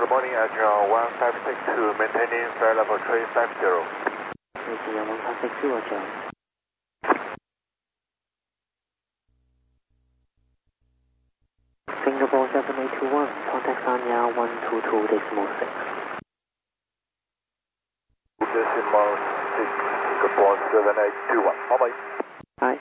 Good morning, Adrian 1562, maintaining flight level 350. Adrian 1562, Roger. Singapore 7821, contact Sanya 122.6. Decimal 6, Singapore 7821. Bye-bye. Bye.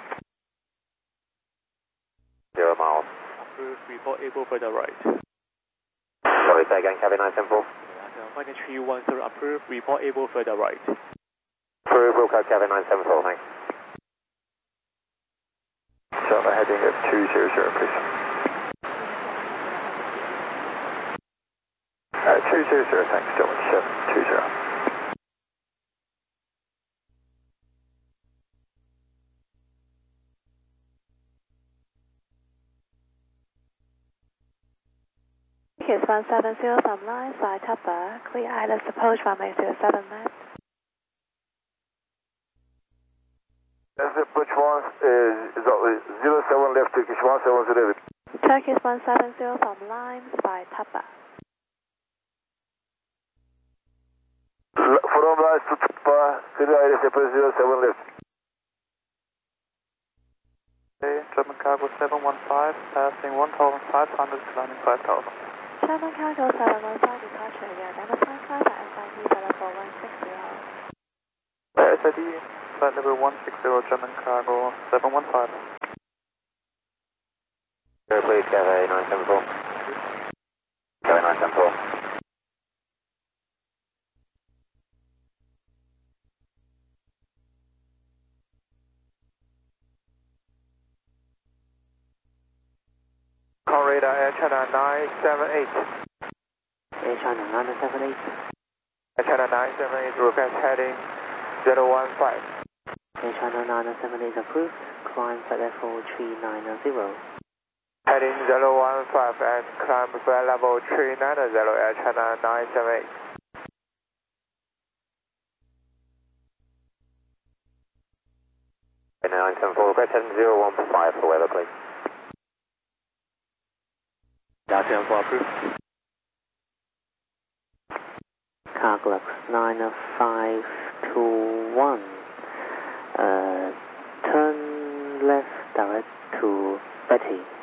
0 miles. Approved, report able for the right. Sorry, say again, cabin 974. Flight 310 approved, report able for the right. Approved, Wilco, cabin 974, thanks. Java heading at 200, please. 200, thanks, Java 720. Tickets 170 from line, fly Tapa, clear islands approach runway 07 left. That's approach 07 left, Turkish 170. Turkish 170 from line, fly Tapa. From line to Tapa, clear islands approach 07 left. German cargo 715, passing 1,500, climbing 5,000. German cargo 715 departure, you identify flight at SID flight level 160. SID, flight level 160, German cargo 715. Clear, please, cabin 974. Cabin 974. Radar Air China 978. Air China 978. Air China 978, request heading 015. Air China 978 approved, climb flight level 390. Heading 015 and climb flight level 390, Air China 978. Cabin 974, request heading 015 for weather, please. Delta 4 approved. Carglass 9521. Turn left direct to Betty.